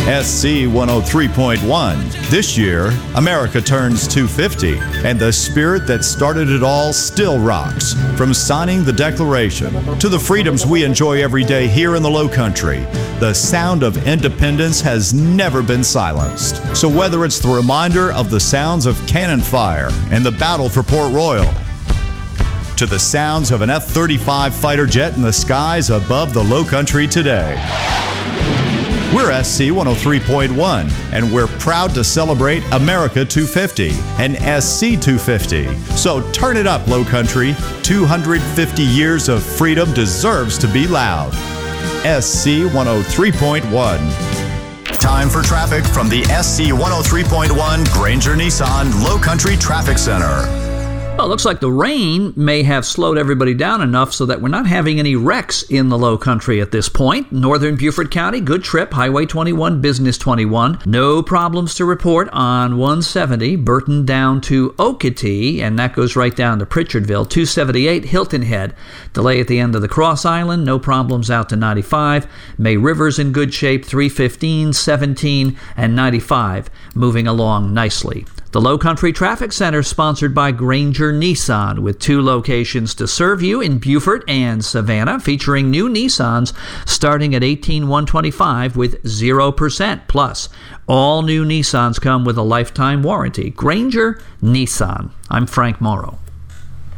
SC 103.1. This year, America turns 250, and the spirit that started it all still rocks. From signing the Declaration to the freedoms we enjoy every day here in the Low Country, the sound of independence has never been silenced. So whether it's the reminder of the sounds of cannon fire and the battle for Port Royal, to the sounds of an F-35 fighter jet in the skies above the Low Country today, we're SC 103.1, and we're proud to celebrate America 250 and SC 250. So turn it up, Low Country. 250 years of freedom deserves to be loud. SC 103.1. Time for traffic from the SC 103.1 Granger Nissan Low Country Traffic Center. Well, it looks like the rain may have slowed everybody down enough so that we're not having any wrecks in the Low Country at this point. Northern Beaufort County, good trip. Highway 21, Business 21. No problems to report on 170, Burton down to Okatee, and that goes right down to Pritchardville. 278, Hilton Head. Delay at the end of the Cross Island. No problems out to 95. May River's in good shape. 315, 17, and 95 moving along nicely. The Low Country Traffic Center sponsored by Granger Nissan, with 2 locations to serve you in Beaufort and Savannah, featuring new Nissans starting at $18,125 with 0%. Plus, all new Nissans come with a lifetime warranty. Granger Nissan. I'm Frank Morrow.